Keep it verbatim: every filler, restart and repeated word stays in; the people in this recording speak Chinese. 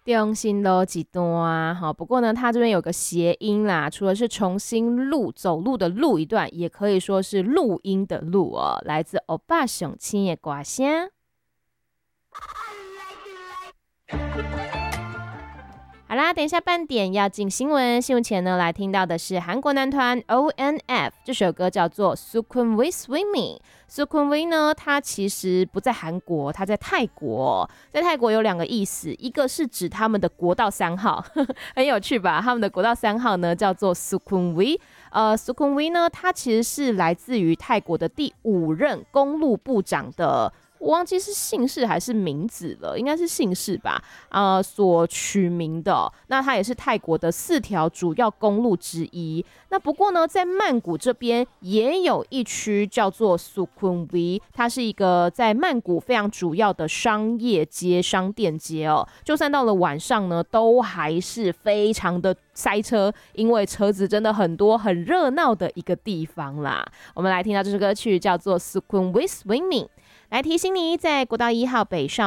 中心路一段，好，不过呢，它这边有个谐音啦，除了是重新录走路的路一段，也可以说是录音的录哦，来自欧巴上青的歌声。好啦，等一下半点要进新闻，新闻前呢，来听到的是韩国男团 O N F， 这首歌叫做 Sukhumvit Swimming。Sukhumvit 呢，它其实不在韩国，它在泰国。在泰国有两个意思，一个是指他们的国道三号，呵呵很有趣吧？他们的国道三号呢叫做 Sukhumvit。呃 ，Sukhumvit 呢，它其实是来自于泰国的第五任公路部长的。我忘记是姓氏还是名字了，应该是姓氏吧，呃，所取名的、哦。那它也是泰国的四条主要公路之一。那不过呢，在曼谷这边也有一区叫做 Sukhumvit， 它是一个在曼谷非常主要的商业街、商店街哦。就算到了晚上呢，都还是非常的塞车，因为车子真的很多，很热闹的一个地方啦。我们来听到这首歌曲叫做 Sukhumvit Swimming。来提醒你，在国道一号北上